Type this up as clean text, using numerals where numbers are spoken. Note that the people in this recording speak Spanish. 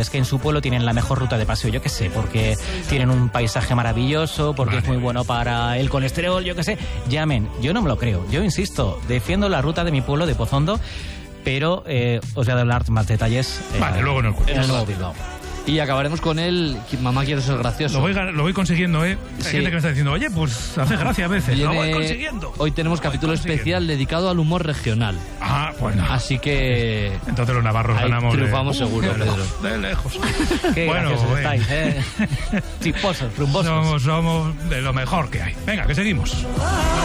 es que en su pueblo tienen la mejor ruta de paseo, yo qué sé, porque tienen un paisaje maravilloso, porque es muy bueno para el colesterol, yo qué sé, llamen. Yo no me lo creo, yo insisto, defiendo la ruta de mi pueblo de Pozondo, pero os voy a dar más detalles luego nos cuentas. en el nuevo Bilbao. Y acabaremos con el Mamá quiero ser gracioso. Lo voy consiguiendo, ¿eh? Hay Sí. gente que me está diciendo, oye, pues hace gracia a veces. Lo voy consiguiendo. Hoy tenemos capítulo especial dedicado al humor regional. Ah, pues nada. Así que... Entonces los navarros ahí ganamos. triunfamos seguro, Pedro. De lejos. Qué Bueno, graciosos estáis, Chisposos, rumbosos. somos de lo mejor que hay. Venga, que seguimos.